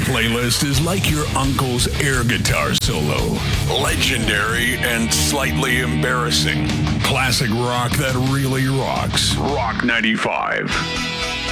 playlist is like your uncle's air guitar solo. Legendary and slightly embarrassing. Classic rock that really rocks. Rock 95.